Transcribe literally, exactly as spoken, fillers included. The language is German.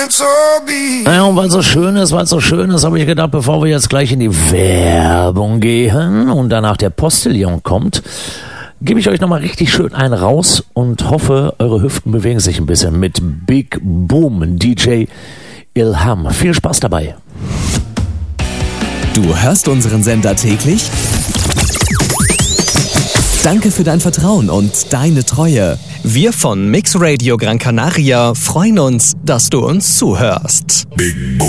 Ja, und weil es so schön ist, weil es so schön ist, habe ich gedacht, bevor wir jetzt gleich in die Werbung gehen und danach der Postillon kommt, gebe ich euch nochmal richtig schön einen raus und hoffe, eure Hüften bewegen sich ein bisschen mit Big Boom D J Ilham. Viel Spaß dabei. Du hörst unseren Sender täglich? Danke für dein Vertrauen und deine Treue. Wir von Mix Radio Gran Canaria freuen uns, dass du uns zuhörst. Big Boom.